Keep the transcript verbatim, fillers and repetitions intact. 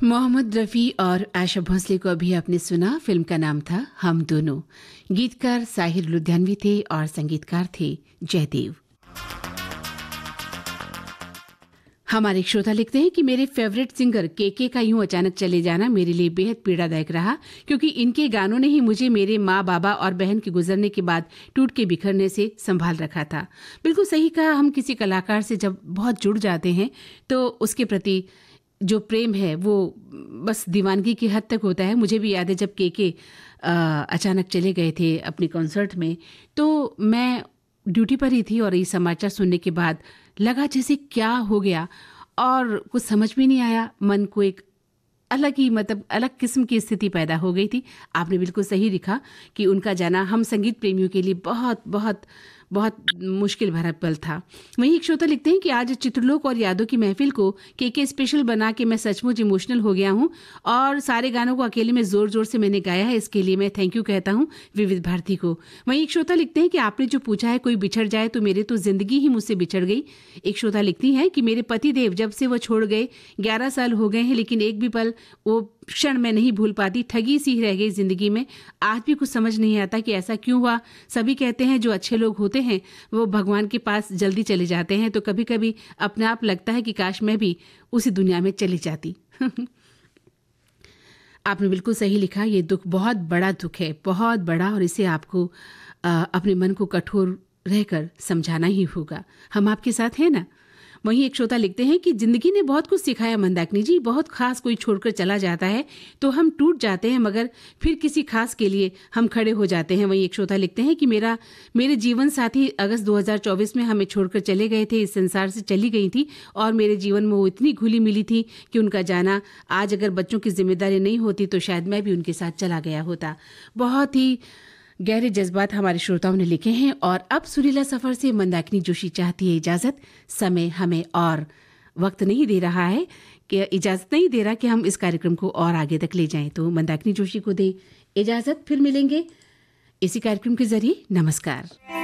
मोहम्मद रफ़ी और आशा भोसले को अभी आपने सुना। फिल्म का नाम था हम दोनों। गीतकार साहिर लुधियानवी थे और संगीतकार थे जयदेव। हमारे एक श्रोता लिखते हैं कि मेरे फेवरेट सिंगर केके का यूं अचानक चले जाना मेरे लिए बेहद पीड़ादायक रहा, क्योंकि इनके गानों ने ही मुझे मेरे माँ बाबा और बहन के गुजरने के बाद टूट के बिखरने से संभाल रखा था। बिल्कुल सही कहा। हम किसी कलाकार से जब बहुत जुड़ जाते हैं तो उसके प्रति जो प्रेम है वो बस दीवानगी की हद तक होता है। मुझे भी याद है जब केके अचानक चले गए थे अपने कॉन्सर्ट में, तो मैं ड्यूटी पर ही थी और ये समाचार सुनने के बाद लगा जैसे क्या हो गया, और कुछ समझ भी नहीं आया। मन को एक अलग ही मतलब अलग किस्म की स्थिति पैदा हो गई थी। आपने बिल्कुल सही लिखा कि उनका जाना हम संगीत प्रेमियों के लिए बहुत बहुत बहुत मुश्किल भरा पल था। वहीं एक श्रोता लिखते हैं कि आज चित्रलोक और यादों की महफिल को केके स्पेशल बना के मैं सचमुच इमोशनल हो गया हूं, और सारे गानों को अकेले में जोर जोर से मैंने गाया है। इसके लिए मैं थैंक यू कहता हूं विविध भारती को। वहीं एक श्रोता लिखते हैं कि आपने जो पूछा है कोई बिछड़ जाए तो मेरे तो जिंदगी ही मुझसे बिछड़ गई। एक श्रोता लिखती हैं कि मेरे पति देव जब से वो छोड़ गए ग्यारह साल हो गए हैं, लेकिन एक भी पल वो क्षण मैं नहीं भूल पाती। ठगी सी रह गई जिंदगी में। आज भी कुछ समझ नहीं आता कि ऐसा क्यों हुआ। सभी कहते हैं जो अच्छे लोग होते हैं वो भगवान के पास जल्दी चले जाते हैं, तो कभी कभी अपने आप लगता है कि काश मैं भी उसी दुनिया में चली जाती। आपने बिल्कुल सही लिखा। ये दुख बहुत बड़ा दुख है, बहुत बड़ा, और इसे आपको आ, अपने मन को कठोर रहकर समझाना ही होगा। हम आपके साथ हैं ना। वहीं एक श्रोता लिखते हैं कि जिंदगी ने बहुत कुछ सिखाया मंदाकिनी जी। बहुत खास कोई छोड़कर चला जाता है तो हम टूट जाते हैं, मगर फिर किसी खास के लिए हम खड़े हो जाते हैं। वहीं एक श्रोता लिखते हैं कि मेरा मेरे जीवन साथी अगस्त दो हज़ार चौबीस में हमें छोड़कर चले गए थे, इस संसार से चली गई थी, और मेरे जीवन में वो इतनी घुली मिली थी कि उनका जाना आज अगर बच्चों की जिम्मेदारी नहीं होती तो शायद मैं भी उनके साथ चला गया होता। बहुत ही गहरे जज्बात हमारे श्रोताओं ने लिखे हैं। और अब सुरीला सफर से मंदाकिनी जोशी चाहती है इजाजत। समय हमें और वक्त नहीं दे रहा है, कि इजाजत नहीं दे रहा कि हम इस कार्यक्रम को और आगे तक ले जाएं, तो मंदाकिनी जोशी को दे इजाजत। फिर मिलेंगे इसी कार्यक्रम के जरिए। नमस्कार।